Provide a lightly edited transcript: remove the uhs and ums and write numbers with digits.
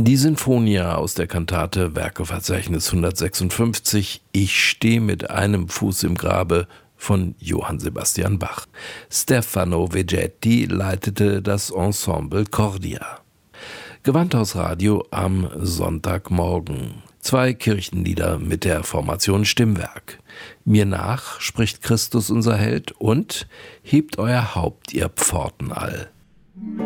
Die Sinfonia aus der Kantate Werkeverzeichnis 156 Ich stehe mit einem Fuß im Grabe von Johann Sebastian Bach. Stefano Vegetti leitete das Ensemble Cordia. Gewandhausradio am Sonntagmorgen. 2 Kirchenlieder mit der Formation Stimmwerk. Mir nach spricht Christus unser Held und hebt euer Haupt, ihr Pforten all.